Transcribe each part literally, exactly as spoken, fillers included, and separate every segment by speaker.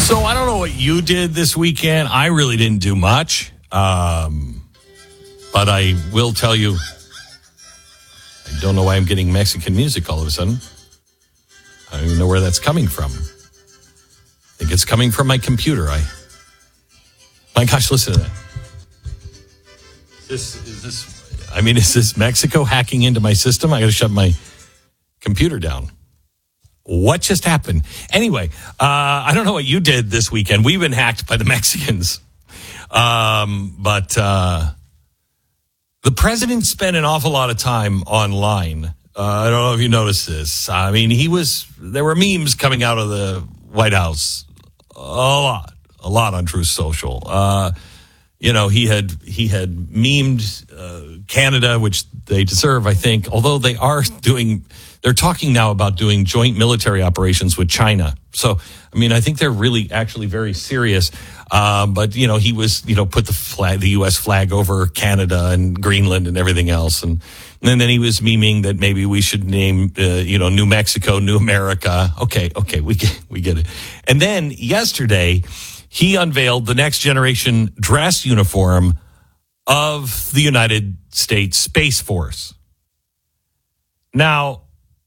Speaker 1: So I don't know what you did this weekend. I really didn't do much. Um, but I will tell you, I don't know why I'm getting Mexican music all of a sudden. I don't even know where that's coming from. I think it's coming from my computer. I, my gosh, listen to that. Is this, is this, I mean, is this Mexico hacking into my system? I got to shut my computer down. What just happened? Anyway, uh, I don't know what you did this weekend. We've been hacked by the Mexicans. Um, but uh, the president spent an awful lot of time online. Uh, I don't know if you noticed this. I mean, he was, there were memes coming out of the White House. A lot, a lot on Truth Social. Uh, you know, he had, he had memed uh, Canada, which they deserve, I think, although they are doing... They're talking now about doing joint military operations with China. So, I mean, I think they're really actually very serious. Uh, but, you know, he was, you know, put the flag, the U S flag over Canada and Greenland and everything else. And, and then he was memeing that maybe we should name, uh, you know, New Mexico, New America. Okay, okay, we get, we get it. And then yesterday, he unveiled the next generation dress uniform of the United States Space Force. Now,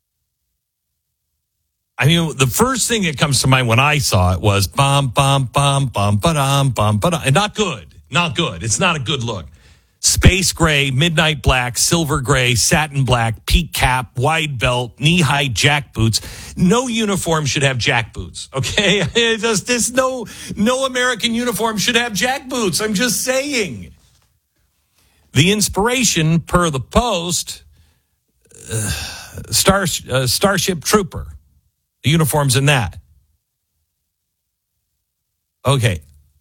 Speaker 1: I mean, the first thing that comes to mind when I saw it was bum, bum, bum, bum, ba-dum, bum, ba-dum. And not good. Not good. It's not a good look. Space gray, midnight black, silver gray, satin black, peak cap, wide belt, knee-high jack boots. No uniform should have jack boots, okay? It's just, this, no, no American uniform should have jack boots. I'm just saying. The inspiration, per the Post, uh, Star, uh, Starship Trooper. The uniforms in that. Okay.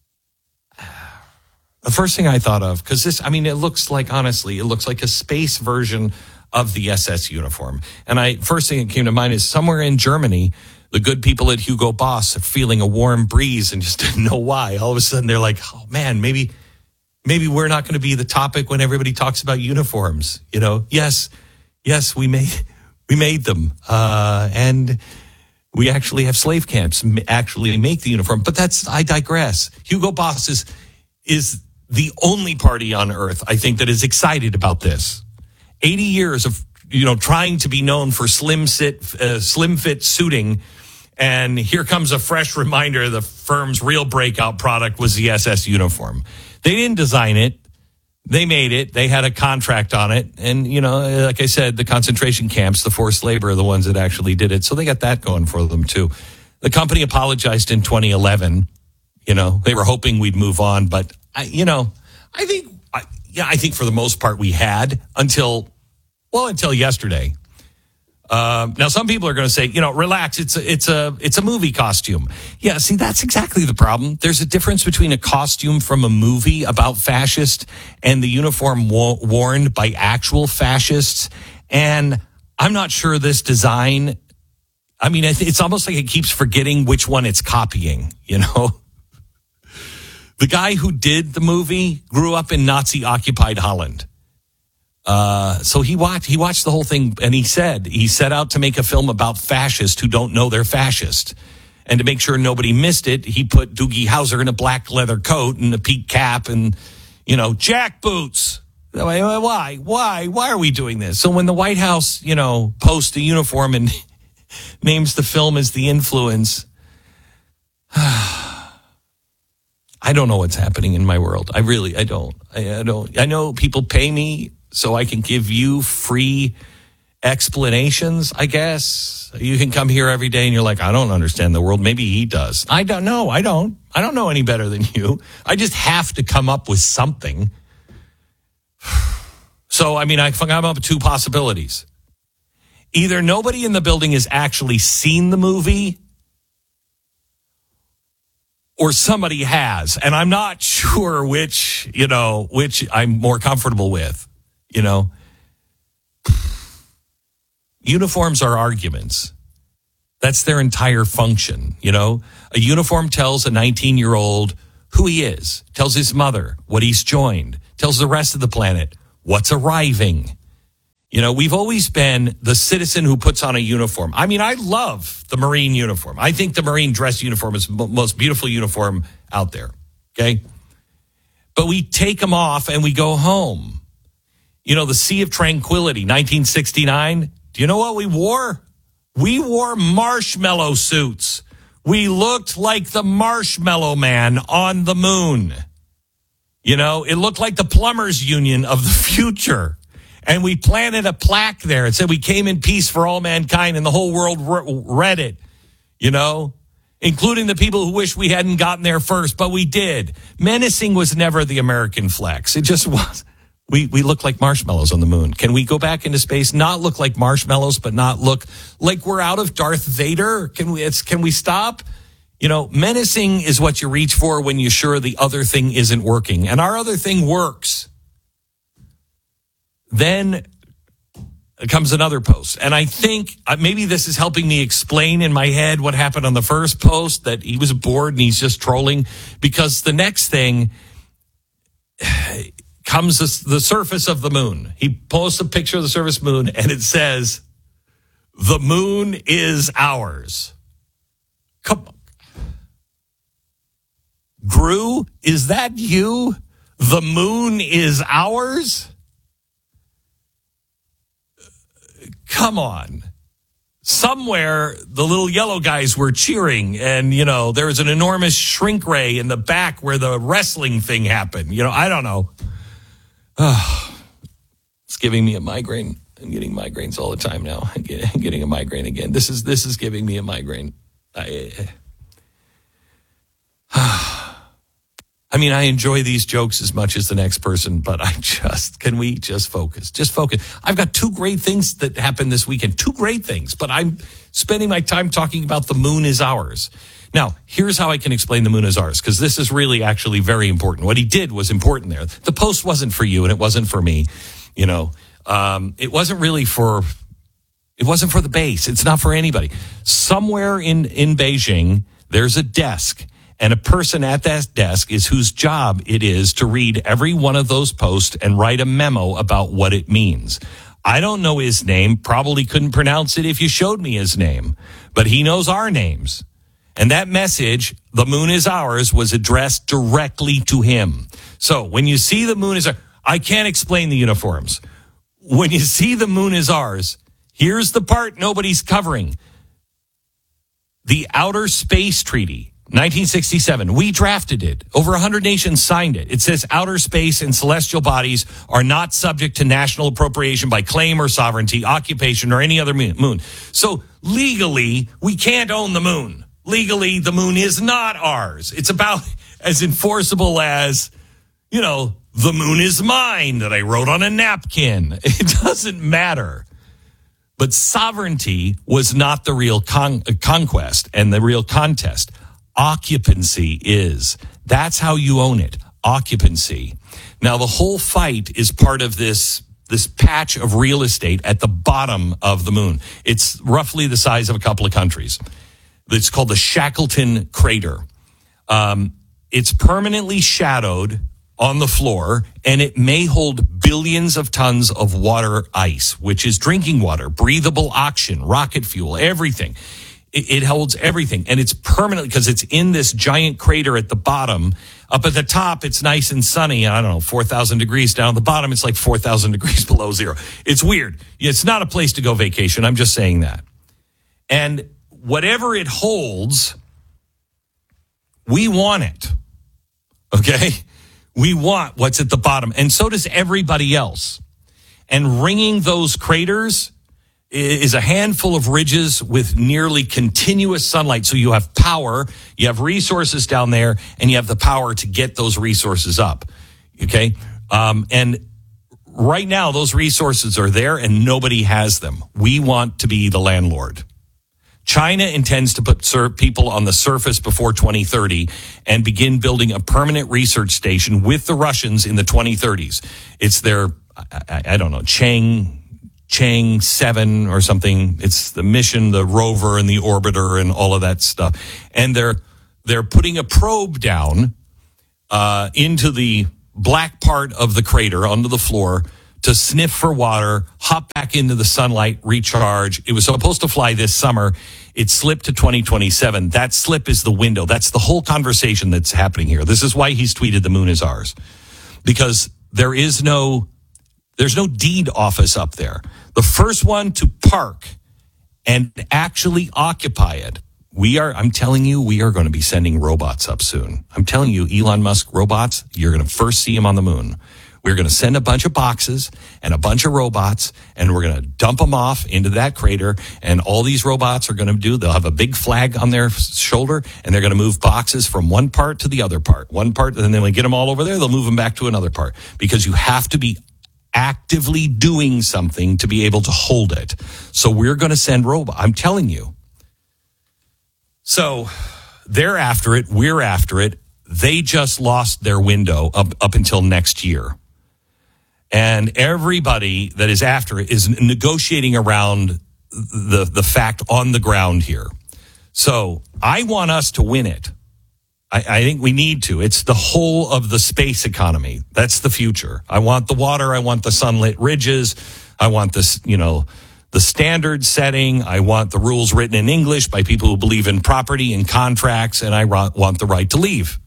Speaker 1: The first thing I thought of, because this, I mean, it looks like, honestly, it looks like a space version of the S S uniform. And I, first thing that came to mind is somewhere in Germany, the good people at Hugo Boss are feeling a warm breeze and just didn't know why. All of a sudden they're like, oh man, maybe, maybe we're not going to be the topic when everybody talks about uniforms. You know, yes, yes, we made, we made them. Uh, and, We actually have slave camps actually make the uniform. But that's, I digress. Hugo Boss is, is the only party on earth, I think, that is excited about this. eighty years of, you know, trying to be known for slim sit, uh, slim fit suiting. And here comes a fresh reminder the firm's real breakout product was the S S uniform. They didn't design it. They made it. They had a contract on it. And, you know, like I said, the concentration camps, the forced labor are the ones that actually did it. So they got that going for them, too. The company apologized in twenty eleven. You know, they were hoping we'd move on. But, I, you know, I think, I, yeah, I think for the most part we had until, well, until yesterday. Uh, now, some people are going to say, you know, relax. It's a, it's a, it's a movie costume. Yeah. See, that's exactly the problem. There's a difference between a costume from a movie about fascists and the uniform wo- worn by actual fascists. And I'm not sure this design, I mean, it's almost like it keeps forgetting which one it's copying, you know? The guy who did the movie grew up in Nazi occupied Holland. Uh, so he watched, he watched the whole thing and he said, he set out to make a film about fascists who don't know they're fascist. And to make sure nobody missed it, he put Doogie Howser in a black leather coat and a peak cap and, you know, jack boots. Why? Why? Why are we doing this? So when the White House, you know, posts a uniform and names the film as The Influence, I don't know what's happening in my world. I really, I don't. I, I don't. I know people pay me so I can give you free explanations, I guess. You can come here every day and you're like, I don't understand the world. Maybe he does. I don't know. I don't. I don't know any better than you. I just have to come up with something. So, I mean, I come up with two possibilities. Either nobody in the building has actually seen the movie, or somebody has. And I'm not sure which, you know, which I'm more comfortable with, you know. Uniforms are arguments. That's their entire function, you know. A uniform tells a nineteen-year-old who he is, tells his mother what he's joined, tells the rest of the planet what's arriving. You know, we've always been the citizen who puts on a uniform. I mean, I love the Marine uniform. I think the Marine dress uniform is the most beautiful uniform out there. Okay. But we take them off and we go home. You know, the Sea of Tranquility, nineteen sixty-nine. Do you know what we wore? We wore marshmallow suits. We looked like the Marshmallow Man on the moon. You know, it looked like the Plumbers Union of the future. And we planted a plaque there. It said we came in peace for all mankind, and the whole world re- read it, you know, including the people who wish we hadn't gotten there first, but we did. Menacing was never the American flex. It just was. We we look like marshmallows on the moon. Can we go back into space, not look like marshmallows, but not look like we're out of Darth Vader? Can we, it's, can we stop? You know, menacing is what you reach for when you're sure the other thing isn't working. And our other thing works. Then comes another post. And I think uh, maybe this is helping me explain in my head what happened on the first post, that he was bored and he's just trolling. Because the next thing comes the, the surface of the moon. He posts a picture of the surface moon and it says, "The moon is ours." Come on. Gru, is that you? The moon is ours? Come on. Somewhere the little yellow guys were cheering, and, you know, there was an enormous shrink ray in the back where the wrestling thing happened. You know, I don't know. Oh, it's giving me a migraine. I'm getting migraines all the time now. I'm getting a migraine again. This is this is giving me a migraine. I, I mean, I enjoy these jokes as much as the next person, but I just, can we just focus? Just focus. I've got two great things that happened this weekend. Two great things, but I'm spending my time talking about the moon is ours. Now, here's how I can explain the moon is ours, because this is really actually very important. What he did was important there. The post wasn't for you and it wasn't for me. You know, um, it wasn't really for, it wasn't for the base. It's not for anybody. Somewhere in, in Beijing, there's a desk. And a person at that desk is whose job it is to read every one of those posts and write a memo about what it means. I don't know his name, probably couldn't pronounce it if you showed me his name, but he knows our names. And that message, "The moon is ours," was addressed directly to him. So when you see the moon is ours, I can't explain the uniforms. When you see the moon is ours, here's the part nobody's covering. The Outer Space Treaty. nineteen sixty-seven. We drafted it. Over one hundred nations signed it. It says outer space and celestial bodies are not subject to national appropriation by claim or sovereignty, occupation, or any other moon. So legally, we can't own the moon. Legally, the moon is not ours. It's about as enforceable as, you know, "The moon is mine" that I wrote on a napkin. It doesn't matter. But sovereignty was not the real con- conquest and the real contest. Occupancy is. That's how you own it. Occupancy. Now, the whole fight is part of this, this patch of real estate at the bottom of the moon. It's roughly the size of a couple of countries. It's called the Shackleton Crater. Um, it's permanently shadowed on the floor, and it may hold billions of tons of water ice, which is drinking water, breathable oxygen, rocket fuel, everything. It holds everything, and it's permanent because it's in this giant crater at the bottom. Up at the top, it's nice and sunny. I don't know, four thousand degrees. Down at the bottom, it's like four thousand degrees below zero. It's weird. It's not a place to go vacation. I'm just saying that. And whatever it holds, we want it. Okay? We want what's at the bottom. And so does everybody else. And ringing those craters is a handful of ridges with nearly continuous sunlight. So you have power, you have resources down there, and you have the power to get those resources up. Okay? Um, and right now, those resources are there and nobody has them. We want to be the landlord. China intends to put sur- people on the surface before twenty thirty and begin building a permanent research station with the Russians in the twenty thirties. It's their, I, I don't know, Chang... Chang seven or something. It's the mission, the rover and the orbiter and all of that stuff. And they're they're putting a probe down uh, into the black part of the crater, onto the floor, to sniff for water, hop back into the sunlight, recharge. It was supposed to fly this summer. It slipped to twenty twenty-seven. That slip is the window. That's the whole conversation that's happening here. This is why he's tweeted the moon is ours. Because there is no, there's no deed office up there. The first one to park and actually occupy it. We are, I'm telling you, we are going to be sending robots up soon. I'm telling you, Elon Musk robots, you're going to first see them on the moon. We're going to send a bunch of boxes and a bunch of robots, and we're going to dump them off into that crater. And all these robots are going to do, they'll have a big flag on their shoulder, and they're going to move boxes from one part to the other part. One part, and then when we get them all over there, they'll move them back to another part. Because you have to be actively doing something to be able to hold it. So we're going to send robots. I'm telling you. So they're after it. We're after it. They just lost their window up, up until next year. And everybody that is after it is negotiating around the, the fact on the ground here. So I want us to win it. I, I think we need to. It's the whole of the space economy. That's the future. I want the water. I want the sunlit ridges. I want this, you know, the standard setting. I want the rules written in English by people who believe in property and contracts. And I want the right to leave.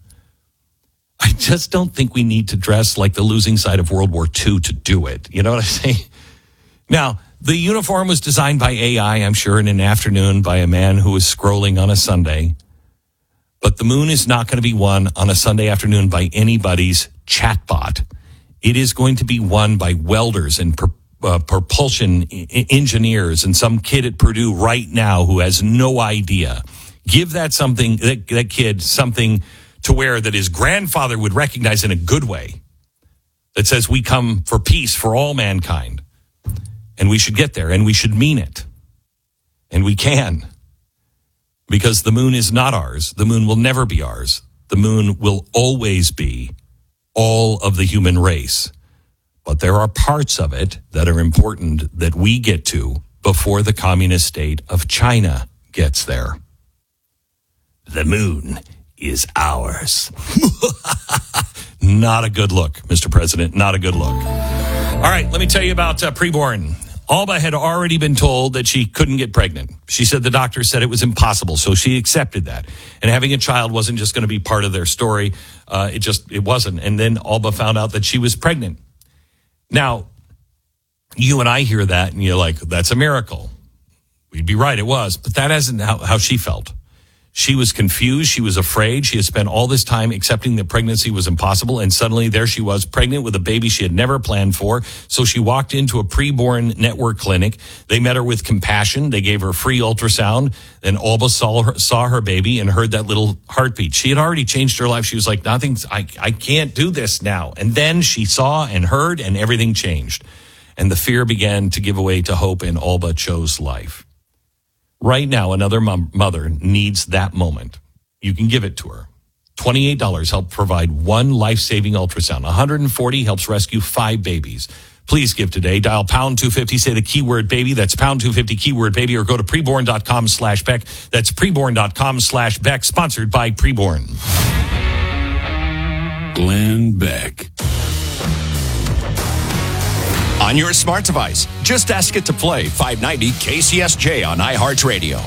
Speaker 1: I just don't think we need to dress like the losing side of World War Two to do it. You know what I'm saying? Now, the uniform was designed by A I, I'm sure, in an afternoon by a man who was scrolling on a Sunday. But the moon is not going to be won on a Sunday afternoon by anybody's chatbot. It is going to be won by welders and per, uh, propulsion I- engineers and some kid at Purdue right now who has no idea. Give that something, that, that kid something to wear that his grandfather would recognize in a good way, that says we come for peace for all mankind. And we should get there, and we should mean it. And we can. Because the moon is not ours. The moon will never be ours. The moon will always be all of the human race. But there are parts of it that are important that we get to before the communist state of China gets there. The moon is ours. Not a good look, Mister President. Not a good look. All right, let me tell you about uh, preborn. Alba had already been told that she couldn't get pregnant. She said the doctor said it was impossible, so she accepted that. And having a child wasn't just going to be part of their story. Uh, it just, it wasn't. And then Alba found out that she was pregnant. Now, you and I hear that, and you're like, that's a miracle. We'd be right, it was. But that isn't how, how she felt. She was confused. She was afraid. She had spent all this time accepting that pregnancy was impossible. And suddenly there she was, pregnant with a baby she had never planned for. So she walked into a preborn network clinic. They met her with compassion. They gave her free ultrasound. And Alba saw her, saw her baby and heard that little heartbeat. She had already changed her life. She was like, nothing, I, I can't do this now. And then she saw and heard and everything changed. And the fear began to give way to hope, and Alba chose life. Right now, another mom, mother needs that moment. You can give it to her. twenty-eight dollars helps provide one life-saving ultrasound. one hundred forty dollars helps rescue five babies. Please give today. Dial pound two fifty, say the keyword baby. That's pound two fifty, keyword baby, or go to preborn.com slash Beck. That's preborn.com slash Beck, sponsored by Preborn.
Speaker 2: Glenn Beck. On your smart device, just ask it to play five ninety K C S J on iHeartRadio.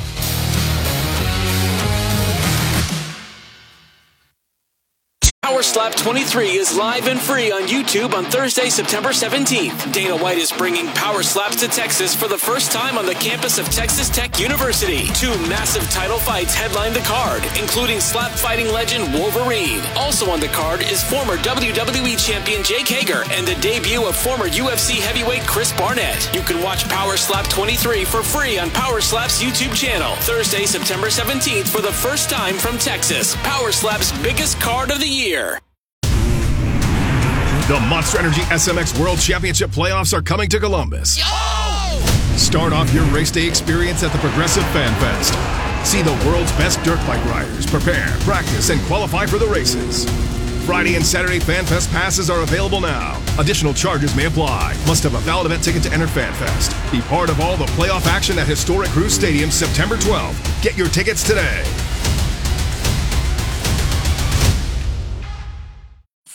Speaker 3: Power Slap twenty-three is live and free on YouTube on Thursday, September seventeenth. Dana White is bringing Power Slaps to Texas for the first time on the campus of Texas Tech University. Two massive title fights headline the card, including slap fighting legend Wolverine. Also on the card is former W W E champion Jake Hager and the debut of former U F C heavyweight Chris Barnett. You can watch Power Slap twenty-three for free on Power Slap's YouTube channel. Thursday, September seventeenth for the first time from Texas. Power Slap's biggest card of the year.
Speaker 4: The Monster Energy S M X World Championship playoffs are coming to Columbus.
Speaker 3: Yo!
Speaker 4: Start off your race day experience at the Progressive Fan Fest. See the world's best dirt bike riders prepare, practice, and qualify for the races. Friday and Saturday Fan Fest passes are available now. Additional charges may apply. Must have a valid event ticket to enter Fan Fest. Be part of all the playoff action at historic Cruise Stadium September twelfth. Get your tickets today.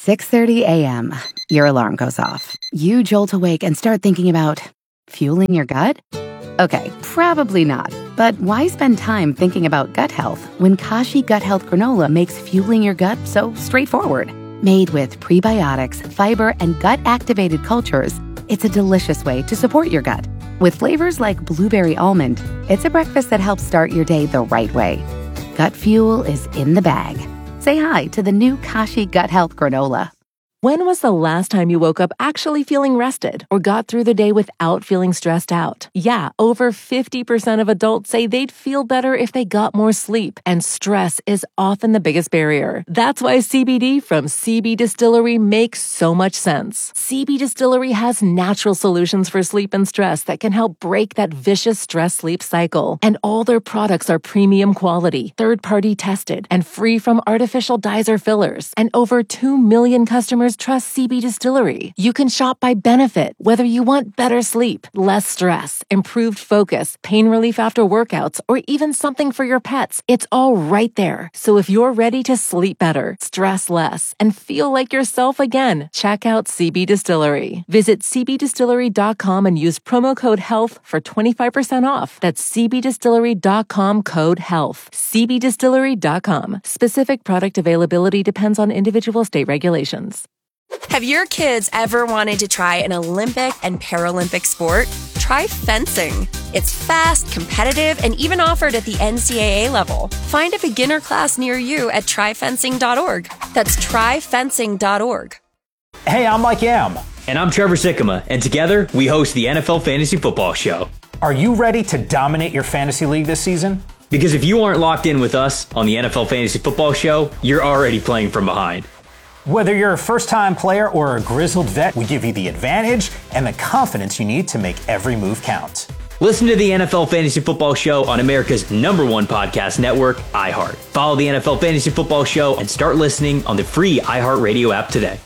Speaker 5: six thirty a.m., your alarm goes off. You jolt awake and start thinking about fueling your gut? Okay, probably not. But why spend time thinking about gut health when Kashi Gut Health Granola makes fueling your gut so straightforward? Made with prebiotics, fiber, and gut-activated cultures, it's a delicious way to support your gut. With flavors like blueberry almond, it's a breakfast that helps start your day the right way. Gut fuel is in the bag. Say hi to the new Kashi Gut Health Granola.
Speaker 6: When was the last time you woke up actually feeling rested or got through the day without feeling stressed out? Yeah, over fifty percent of adults say they'd feel better if they got more sleep, and stress is often the biggest barrier. That's why C B D from C B Distillery makes so much sense. C B Distillery has natural solutions for sleep and stress that can help break that vicious stress-sleep cycle. And all their products are premium quality, third-party tested, and free from artificial dyes or fillers. And over two million customers trust C B Distillery. You can shop by benefit, whether you want better sleep, less stress, improved focus, pain relief after workouts, or even something for your pets. It's all right there. So if you're ready to sleep better, stress less, and feel like yourself again, check out C B Distillery. Visit c b distillery dot com and use promo code HEALTH for twenty-five percent off. That's c b distillery dot com code HEALTH. c b distillery dot com. Specific product availability depends on individual state regulations.
Speaker 7: Have your kids ever wanted to try an Olympic and Paralympic sport? Try fencing. It's fast, competitive, and even offered at the N C double A level. Find a beginner class near you at try fencing dot org. That's try fencing dot org.
Speaker 8: Hey, I'm Mike Yam.
Speaker 9: And I'm Trevor Sikkema, and together we host the N F L Fantasy Football Show.
Speaker 8: Are you ready to dominate your fantasy league this season?
Speaker 9: Because if you aren't locked in with us on the N F L Fantasy Football Show, you're already playing from behind.
Speaker 8: Whether you're a first-time player or a grizzled vet, we give you the advantage and the confidence you need to make every move count.
Speaker 9: Listen to the N F L Fantasy Football Show on America's number one podcast network, iHeart. Follow the N F L Fantasy Football Show and start listening on the free iHeartRadio app today.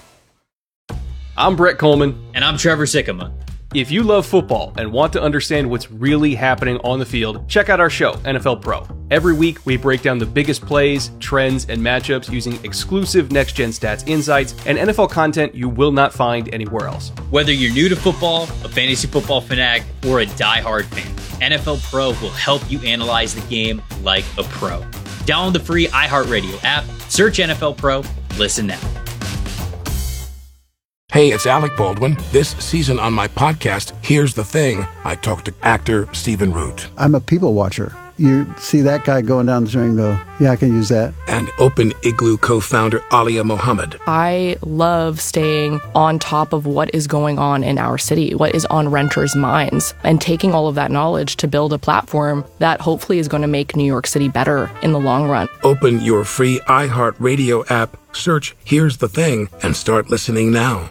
Speaker 10: I'm Brett Coleman.
Speaker 9: And I'm Trevor Sikkema.
Speaker 10: If you love football and want to understand what's really happening on the field, check out our show, N F L Pro. Every week, we break down the biggest plays, trends, and matchups using exclusive next-gen stats insights and N F L content you will not find anywhere else.
Speaker 11: Whether you're new to football, a fantasy football fanatic, or a diehard fan, N F L Pro will help you analyze the game like a pro. Download the free iHeartRadio app, search N F L Pro, listen now.
Speaker 12: Hey, it's Alec Baldwin. This season on my podcast, Here's the Thing, I talked to actor Stephen Root.
Speaker 13: I'm a people watcher. You see that guy going down the street and go, yeah, I can use that.
Speaker 12: And Open Igloo co-founder Alia Mohammed.
Speaker 14: I love staying on top of what is going on in our city, what is on renters' minds, and taking all of that knowledge to build a platform that hopefully is going to make New York City better in the long run.
Speaker 12: Open your free iHeartRadio app, search Here's the Thing, and start listening now.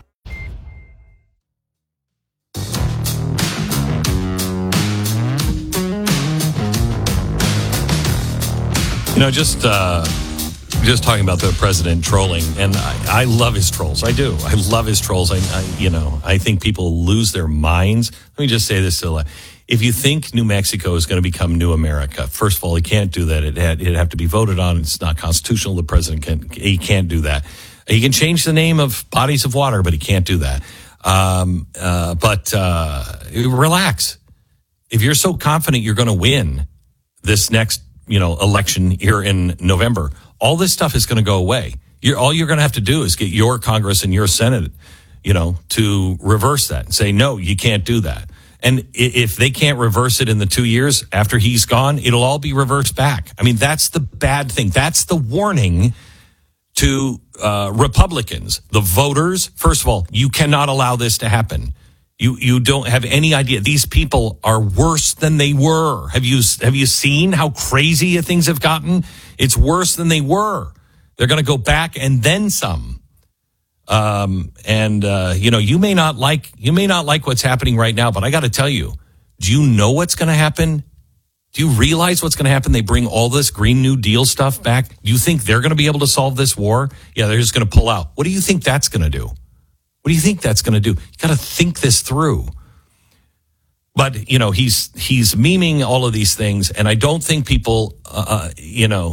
Speaker 1: You know, just uh, just talking about the president trolling, and I, I love his trolls. I do. I love his trolls. I, I, you know, I think people lose their minds. Let me just say this, Scylla. If you think New Mexico is going to become New America, first of all, he can't do that. It had, it'd have to be voted on. It's not constitutional. The president can't, he can't do that. He can change the name of bodies of water, but he can't do that. Um, uh, but uh, relax. If you're so confident you're going to win this next you know, election here in November, all this stuff is going to go away. You're, all you're going to have to do is get your Congress and your Senate, you know, to reverse that and say, no, you can't do that. And if they can't reverse it in the two years after he's gone, it'll all be reversed back. I mean, that's the bad thing. That's the warning to uh, Republicans, the voters. First of all, you cannot allow this to happen. You you don't have any idea. These people are worse than they were. Have you have you seen how crazy things have gotten? It's worse than they were. They're going to go back and then some. Um, and uh, you know, you may not like you may not like what's happening right now, but I got to tell you, do you know what's going to happen? Do you realize what's going to happen? They bring all this Green New Deal stuff back. Do you think they're going to be able to solve this war? Yeah, they're just going to pull out. What do you think that's going to do? What do you think that's going to do? You got to think this through. But, you know, he's he's memeing all of these things, and I don't think people, uh, you know,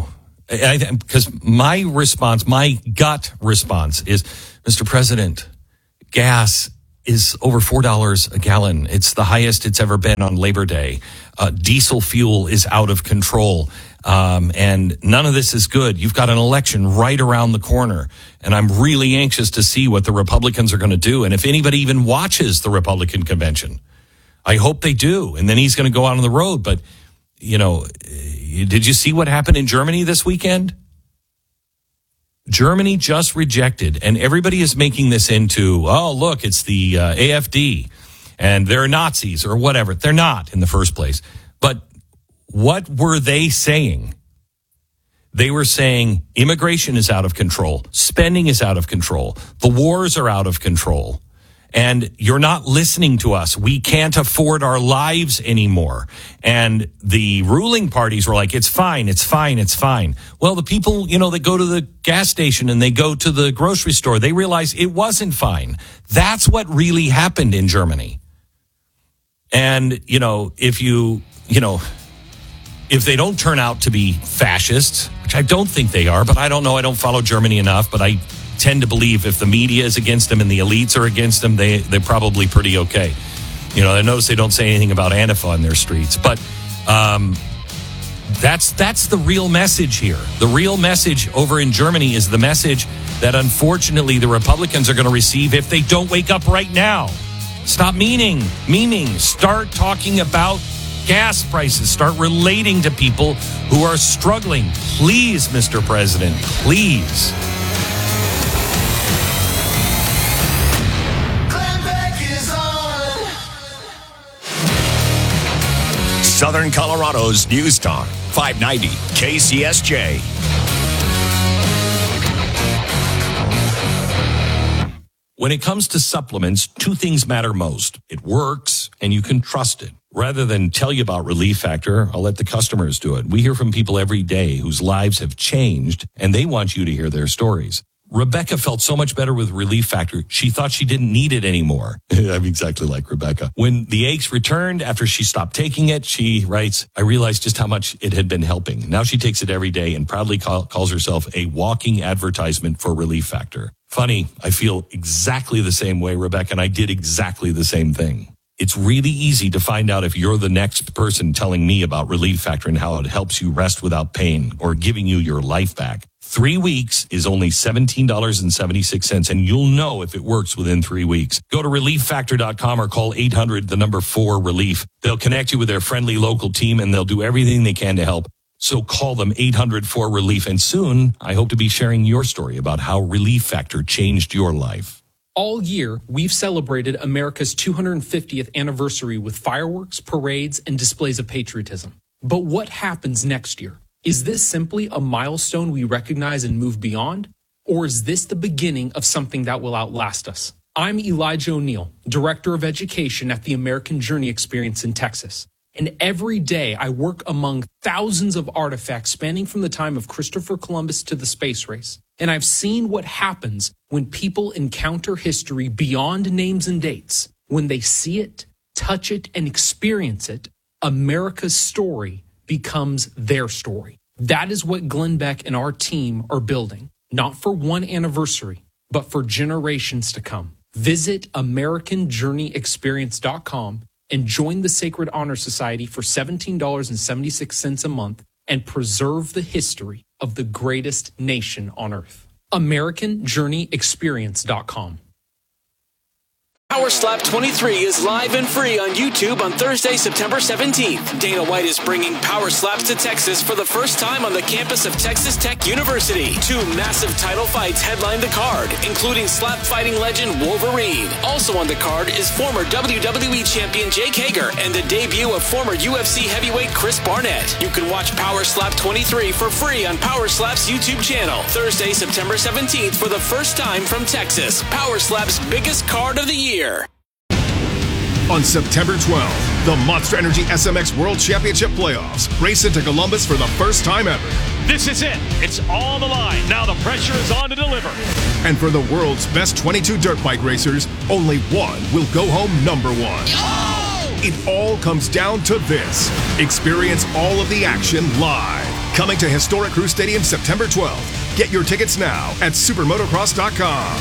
Speaker 1: Because my response, my gut response is, Mister President, gas is over four dollars a gallon. It's the highest it's ever been on Labor Day. Uh, diesel fuel is out of control. Um, and none of this is good. You've got an election right around the corner. And I'm really anxious to see what the Republicans are going to do. And if anybody even watches the Republican convention, I hope they do. And then he's going to go out on the road. But, you know, did you see what happened in Germany this weekend? Germany just rejected, and everybody is making this into, oh, look, it's the uh, A F D, and they're Nazis or whatever. They're not in the first place. But what were they saying? They were saying immigration is out of control. Spending is out of control. The wars are out of control. And you're not listening to us. We can't afford our lives anymore. And the ruling parties were like, it's fine, it's fine, it's fine. Well, the people, you know, that go to the gas station and they go to the grocery store, they realize it wasn't fine. That's what really happened in Germany. And, you know, if you, you know, if they don't turn out to be fascists, which I don't think they are, but I don't know, I don't follow Germany enough, but I tend to believe if the media is against them and the elites are against them, they, they're probably pretty okay. You know, I notice they don't say anything about Antifa in their streets. But um, that's that's the real message here. The real message over in Germany is the message that unfortunately the Republicans are going to receive if they don't wake up right now. Stop meaning, memeing. Start talking about gas prices. Start relating to people who are struggling. Please, Mister President, please.
Speaker 2: Southern Colorado's News Talk, five ninety K C S J.
Speaker 1: When it comes to supplements, two things matter most. It works, and you can trust it. Rather than tell you about Relief Factor, I'll let the customers do it. We hear from people every day whose lives have changed, and they want you to hear their stories. Rebecca felt so much better with Relief Factor, she thought she didn't need it anymore. I'm exactly like Rebecca. When the aches returned after she stopped taking it, she writes, I realized just how much it had been helping. Now she takes it every day and proudly call, calls herself a walking advertisement for Relief Factor. Funny, I feel exactly the same way, Rebecca, and I did exactly the same thing. It's really easy to find out if you're the next person telling me about Relief Factor and how it helps you rest without pain or giving you your life back. Three weeks is only seventeen dollars and seventy-six cents, and you'll know if it works within three weeks. Go to relief factor dot com or call eight hundred, the number four, relief. They'll connect you with their friendly local team, and they'll do everything they can to help. So call them eight hundred four relief, and soon I hope to be sharing your story about how Relief Factor changed your life.
Speaker 15: All year, we've celebrated America's two hundred fiftieth anniversary with fireworks, parades, and displays of patriotism. But what happens next year? Is this simply a milestone we recognize and move beyond? Or is this the beginning of something that will outlast us? I'm Elijah O'Neill, Director of Education at the American Journey Experience in Texas. And every day I work among thousands of artifacts spanning from the time of Christopher Columbus to the space race. And I've seen what happens when people encounter history beyond names and dates. When they see it, touch it, and experience it, America's story becomes their story. That is what Glenn Beck and our team are building, not for one anniversary, but for generations to come. Visit American Journey Experience dot com and join the Sacred Honor Society for seventeen dollars and seventy-six cents a month and preserve the history of the greatest nation on earth. American Journey Experience dot com.
Speaker 3: Power Slap twenty-three is live and free on YouTube on Thursday, September seventeenth. Dana White is bringing Power Slaps to Texas for the first time on the campus of Texas Tech University. Two massive title fights headline the card, including slap fighting legend Wolverine. Also on the card is former W W E champion Jake Hager and the debut of former U F C heavyweight Chris Barnett. You can watch Power Slap twenty-three for free on Power Slap's YouTube channel. Thursday, September seventeenth for the first time from Texas. Power Slap's biggest card of the year.
Speaker 4: On September twelfth, the Monster Energy S M X World Championship Playoffs race into Columbus for the first time ever.
Speaker 16: This is it. It's all on the line. Now the pressure is on to deliver.
Speaker 4: And for the world's best twenty-two dirt bike racers, only one will go home number one. Oh! It all comes down to this. Experience all of the action live. Coming to Historic Crew Stadium September twelfth. Get your tickets now at supermotocross dot com.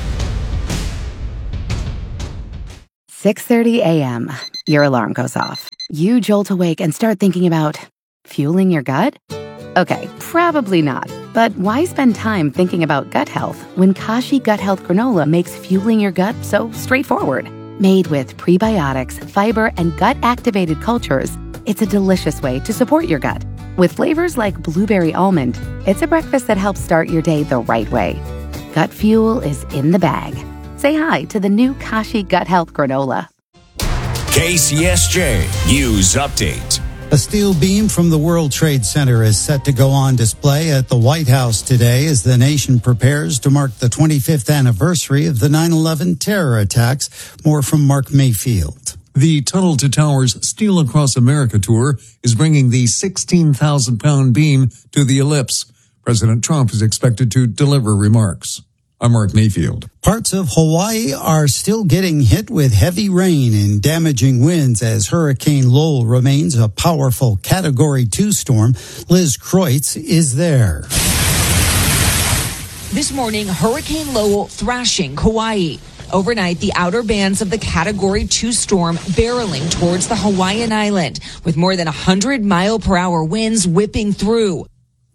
Speaker 5: six thirty a.m. Your alarm goes off. You jolt awake and start thinking about fueling your gut? Okay, probably not. But why spend time thinking about gut health when Kashi Gut Health Granola makes fueling your gut so straightforward? Made with prebiotics, fiber, and gut-activated cultures, it's a delicious way to support your gut. With flavors like blueberry almond, it's a breakfast that helps start your day the right way. Gut fuel is in the bag. Say hi to the new Kashi Gut Health Granola.
Speaker 2: K C S J News Update.
Speaker 17: A steel beam from the World Trade Center is set to go on display at the White House today as the nation prepares to mark the twenty-fifth anniversary of the nine eleven terror attacks. More from Mark Mayfield.
Speaker 18: The Tunnel to Towers Steel Across America tour is bringing the sixteen thousand pound beam to the ellipse. President Trump is expected to deliver remarks. I'm Mark Mayfield.
Speaker 17: Parts of Hawaii are still getting hit with heavy rain and damaging winds as Hurricane Lowell remains a powerful Category two storm. Liz Kreutz is there.
Speaker 19: This morning, Hurricane Lowell thrashing Hawaii. Overnight, the outer bands of the Category two storm barreling towards the Hawaiian island with more than one hundred mile per hour winds whipping through.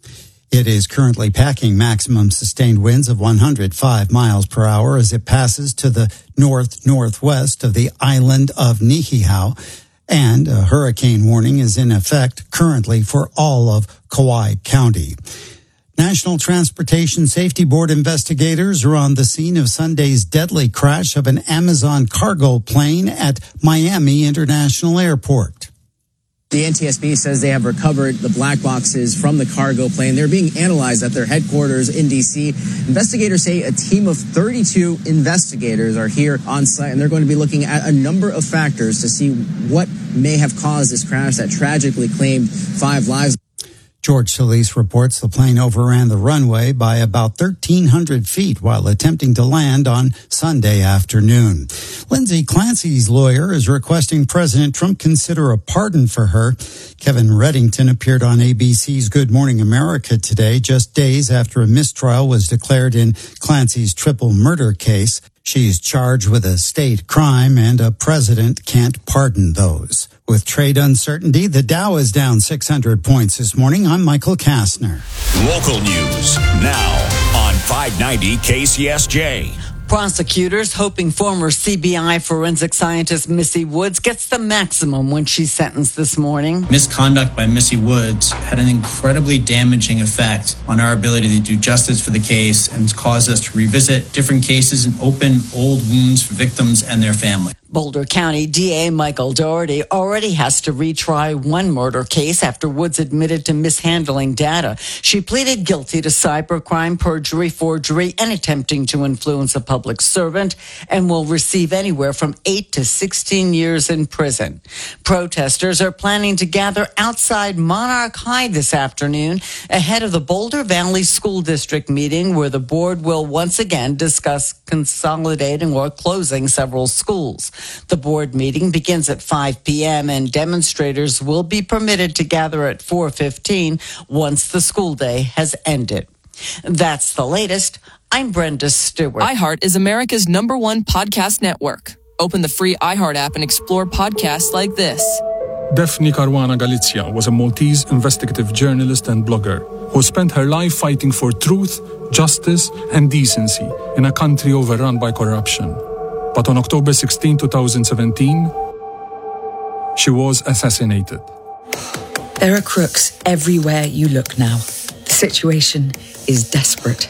Speaker 17: It is currently packing maximum sustained winds of one hundred five miles per hour as it passes to the north-northwest of the island of Niihau, and a hurricane warning is in effect currently for all of Kauai County. National Transportation Safety Board investigators are on the scene of Sunday's deadly crash of an Amazon cargo plane at Miami International Airport.
Speaker 20: The N T S B says they have recovered the black boxes from the cargo plane. They're being analyzed at their headquarters in D C. Investigators say a team of thirty-two investigators are here on site, and they're going to be looking at a number of factors to see what may have caused this crash that tragically claimed five lives.
Speaker 17: George Solis reports the plane overran the runway by about thirteen hundred feet while attempting to land on Sunday afternoon. Lindsay Clancy's lawyer is requesting President Trump consider a pardon for her. Kevin Reddington appeared on A B C's Good Morning America today, just days after a mistrial was declared in Clancy's triple murder case. She's charged with a state crime, and a president can't pardon those. With trade uncertainty, the Dow is down six hundred points this morning. I'm Michael Kastner.
Speaker 2: Local news now on five ninety K C S J.
Speaker 21: Prosecutors hoping former C B I forensic scientist Missy Woods gets the maximum when she's sentenced this morning.
Speaker 22: Misconduct by Missy Woods had an incredibly damaging effect on our ability to do justice for the case and caused us to revisit different cases and open old wounds for victims and their family.
Speaker 21: Boulder County D A Michael Doherty already has to retry one murder case after Woods admitted to mishandling data. She pleaded guilty to cybercrime, perjury, forgery, and attempting to influence a public servant, and will receive anywhere from eight to sixteen years in prison. Protesters are planning to gather outside Monarch High this afternoon ahead of the Boulder Valley School District meeting, where the board will once again discuss consolidating or closing several schools. The board meeting begins at five p.m. and demonstrators will be permitted to gather at four fifteen once the school day has ended. That's the latest. I'm Brenda Stewart.
Speaker 23: iHeart is America's number one podcast network. Open the free iHeart app and explore podcasts like this.
Speaker 24: Daphne Caruana Galizia was a Maltese investigative journalist and blogger who spent her life fighting for truth, justice, and decency in a country overrun by corruption. But on October sixteenth, twenty seventeen, she was assassinated.
Speaker 25: There are crooks everywhere you look now. The situation is desperate.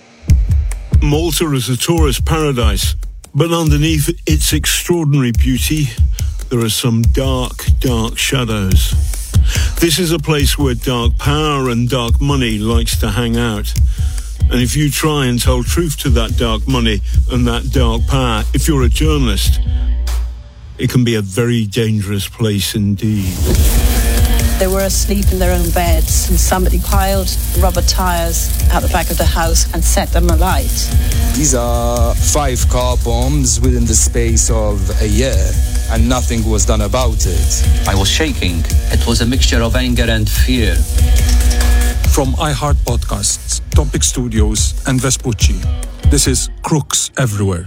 Speaker 26: Malta is a tourist paradise, but underneath its extraordinary beauty, there are some dark, dark shadows. This is a place where dark power and dark money likes to hang out. And if you try and tell truth to that dark money and that dark power, if you're a journalist, it can be a very dangerous place indeed.
Speaker 27: They were asleep in their own beds, and somebody piled rubber tires out the back of the house and set them alight.
Speaker 28: These are five car bombs within the space of a year, and nothing was done about it.
Speaker 29: I was shaking. It was a mixture of anger and fear.
Speaker 24: From iHeart Podcasts, Topic Studios, and Vespucci, this is Crooks Everywhere.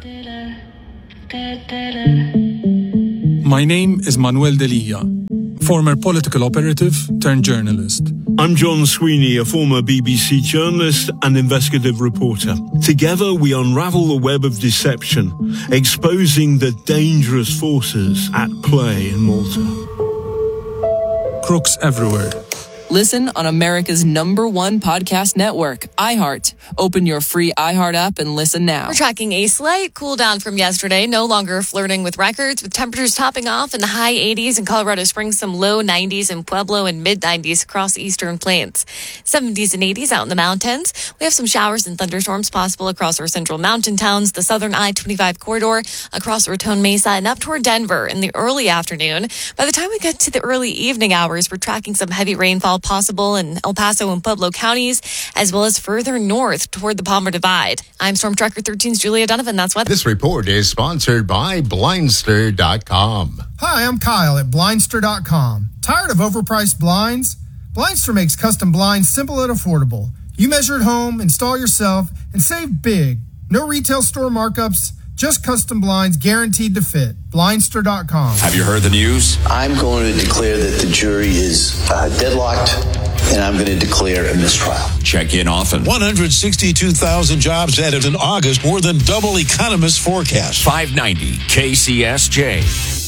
Speaker 24: My name is Manuel Delia, former political operative turned journalist.
Speaker 26: I'm John Sweeney, a former B B C journalist and investigative reporter. Together, we unravel the web of deception, exposing the dangerous forces at play in Malta.
Speaker 24: Crooks Everywhere.
Speaker 23: Listen on America's number one podcast network, iHeart. Open your free iHeart app and listen now.
Speaker 6: We're tracking a slight cool down from yesterday, no longer flirting with records, with temperatures topping off in the high eighties in Colorado Springs, some low nineties in Pueblo, and mid nineties across the eastern plains. seventies and eighties out in the mountains. We have some showers and thunderstorms possible across our central mountain towns, the southern I twenty-five corridor, across Raton Mesa, and up toward Denver in the early afternoon. By the time we get to the early evening hours, we're tracking some heavy rainfall possible in El Paso and Pueblo counties, as well as further north toward the Palmer Divide. I'm Storm Tracker thirteen's Julia Donovan. That's what.
Speaker 7: This report is sponsored by Blindster dot com.
Speaker 8: Hi, I'm Kyle at Blindster dot com. Tired of overpriced blinds? Blindster makes custom blinds simple and affordable. You measure at home, install yourself, and save big. No retail store markups, just custom blinds guaranteed to fit. Blindster dot com.
Speaker 9: Have you heard the news?
Speaker 10: I'm going to declare that the jury is uh, deadlocked, and I'm going to declare a mistrial.
Speaker 9: Check in often.
Speaker 11: one hundred sixty-two thousand jobs added in August, more than double economists' forecast.
Speaker 2: five ninety K C S J.